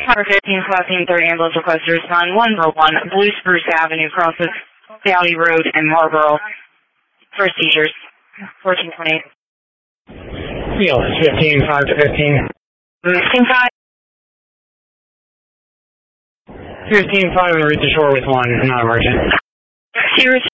Car 15, Classing 3 ambulance request to respond 101 Blue Spruce Avenue, crosses Valley Road and Marlboro for seizures. 1428. Field 15, 5 to 15. 15-5. 15-5 and reach the shore with 1, not emergent. Sears